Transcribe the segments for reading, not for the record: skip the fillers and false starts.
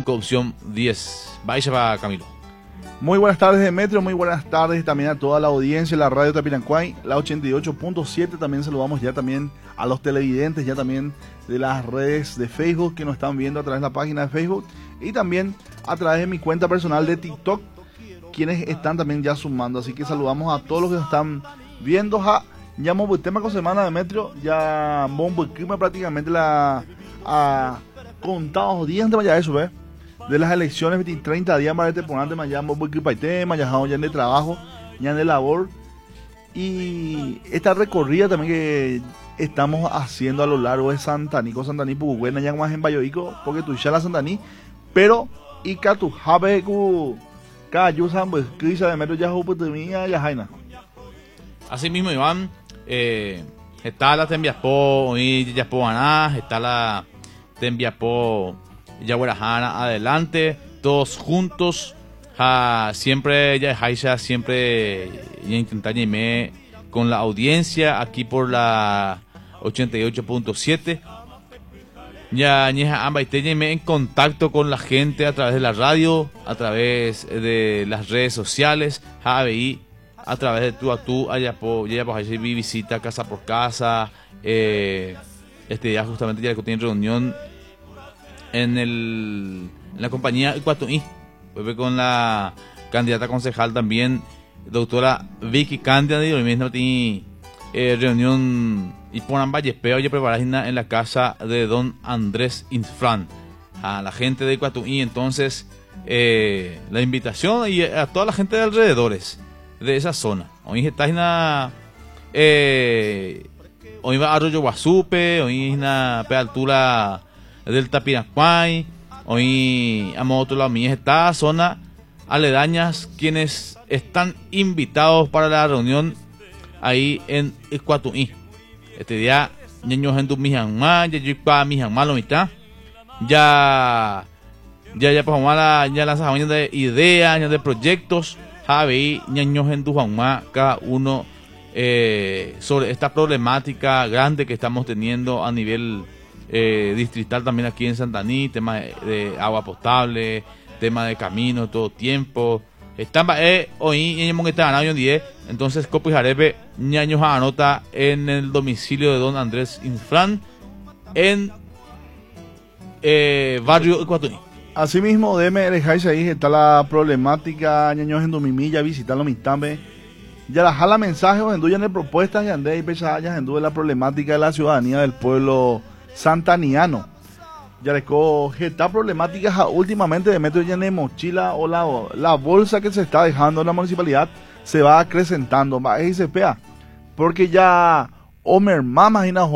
con opción 10. Vaya para Camilo. Muy buenas tardes, Demetrio, muy buenas tardes también a toda la audiencia, la radio Tapirancuay, la 88.7, también saludamos ya también a los televidentes, ya también de las redes de Facebook que nos están viendo a través de la página de Facebook y también a través de mi cuenta personal de TikTok, quienes están también ya sumando, así que saludamos a todos los que nos están viendo. Ya hemos tema con semana, Demetrio, ya hemos prácticamente contados días de vaya eso, ¿ves? De las elecciones, 30 días para este ponante, mañana voy a tema, ya de trabajo, ya de labor. Y esta recorrida también que estamos haciendo a lo largo de Santaní, Pucuhuena, ya más en Bayoico, porque tú ya la Santaní, pero y que tu jabe ku cayusan pues crisa de metro ya oportunidad ya jaina. Así mismo, Iván, está la Tembiapó y Yapo Aná, está la Tembiapó Yaguarajana adelante, todos juntos, siempre ya Jaisa, siempre ya intentar irme con la audiencia aquí por la 88.7. Ya irme en contacto con la gente a través de la radio, a través de las redes sociales, a través de tú a tú, allá por visita casa por casa. Este día justamente ya tiene reunión en la compañía Icuatuí, con la candidata concejal también, doctora Vicky Cándido, y mismo tiene reunión y ponen vallespeo ya preparada en la casa de don Andrés Infran, a la gente de Icuatuí. Entonces la invitación y a toda la gente de alrededores de esa zona. Hoy está hoy va a Arroyo Guasupe, hoy en la altura del Tapirancuay, hoy a otro lado mío está zona aledañas, quienes están invitados para la reunión ahí en Icuatuí. Este día niños en tu Mijanma, ya Mijanma lo mitad, ya pues ya las años de ideas, años de proyectos, Javi, niños en tu Juanma, cada uno sobre esta problemática grande que estamos teniendo a nivel distrital también aquí en Santaní, tema de agua potable, tema de camino todo tiempo. Estamba hoy en el 10, entonces Copi Jarepe ñaños anota en el domicilio de don Andrés Infran en barrio Icuatuí. Asimismo, déme dejáis ahí, está la problemática ñaños en Domimilla, visitarlo mistambe. Ya la jala mensajes o en de propuestas y andé y pesayas en la problemática de la ciudadanía del pueblo santaniano. Ya le coge esta problemática últimamente de metro ya en mochila o la bolsa que se está dejando en la municipalidad se va acrecentando más y se pea porque ya Omer más imagina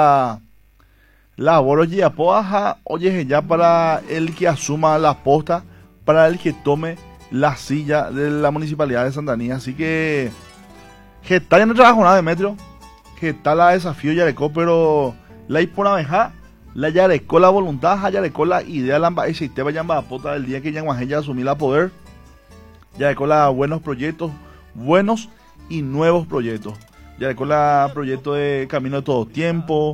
la bola ya poaja oye ya para el que asuma la posta, para el que tome la silla de la municipalidad de Santaní. Así que está ya no trabajo nada de metro, que está la desafío ya le co, pero la hiponaveja la yarecó la voluntad, yarecó la idea, la y te vayan a pota del día que ya asumí la poder, yarecó la buenos proyectos, buenos y nuevos proyectos, yarecó la proyecto de camino de todo tiempo,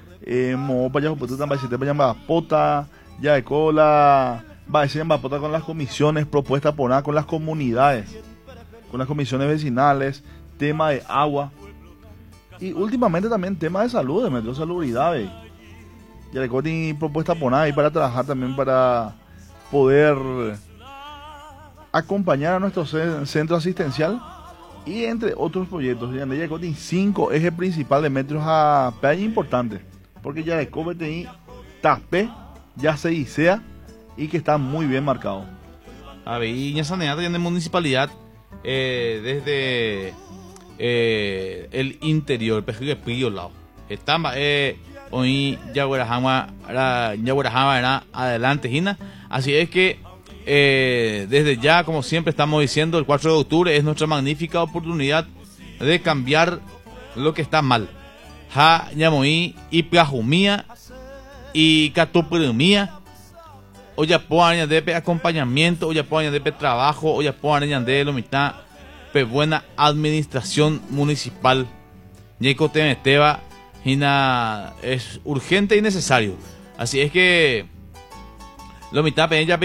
yarecó la pota con las comisiones propuestas por nada, con las comunidades, con las comisiones vecinales, tema de agua y últimamente también tema de salud, de metro salubridad. Ya le coní propuesta por ahí para trabajar también para poder acompañar a nuestro centro asistencial y entre otros proyectos. Ya le coní 5 ejes principales de metros a playa importantes, porque ya le coní tapé, ya se isea y que está muy bien marcado. A ver, y en Sanidad tiene municipalidad desde el interior, el pillo lado. Estamos hoy Yaguarajama era adelante, Gina. Así es que desde ya, como siempre estamos diciendo, el 4 de octubre es nuestra magnífica oportunidad de cambiar lo que está mal. Ja, Yamoí, y Plajumía, y Catopurumía. O ya puedan de acompañamiento, o ya puedan de trabajo, o ya puedan de lo mitad, pero buena administración municipal. Yeco Temesteba, es urgente y necesario. Así es que lo mitad